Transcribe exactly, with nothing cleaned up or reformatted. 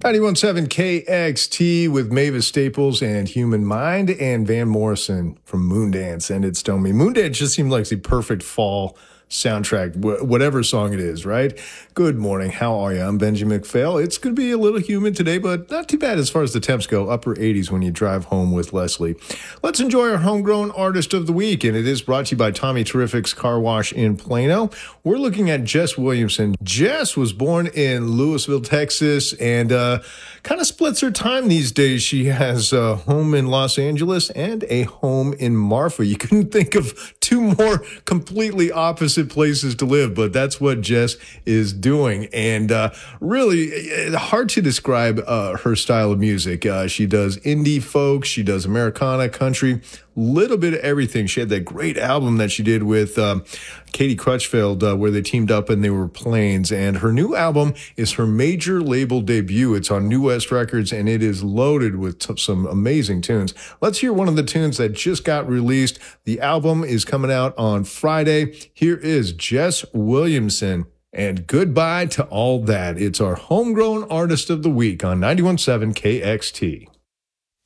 ninety-one point seven K X T with Mavis Staples and Human Mind and Van Morrison from Moondance and It's Stone Me. Moondance just seemed like the perfect fall soundtrack, wh- whatever song it is, right? Good morning. How are you? I'm Benji McPhail. It's going to be a little humid today, but not too bad as far as the temps go. Upper eighties when you drive home with Leslie. Let's enjoy our homegrown artist of the week, and it is brought to you by Tommy Terrific's Car Wash in Plano. We're looking at Jess Williamson. Jess was born in Louisville, Texas, and uh, kind of splits her time these days. She has a home in Los Angeles and a home in Marfa. You couldn't think of two more completely opposite places to live, but that's what Jess is doing. And uh, really hard to describe uh, her style of music. Uh, she does indie folk, she does Americana, country, little bit of everything. She had that great album that she did with um, Katie Crutchfield, uh, where they teamed up and they were Plains. And her new album is her major label debut. It's on New West Records, and it is loaded with t- some amazing tunes. Let's hear one of the tunes that just got released. The album is coming out on Friday. Here is Jess Williamson, and Goodbye to All That. It's our homegrown artist of the week on ninety-one point seven K X T.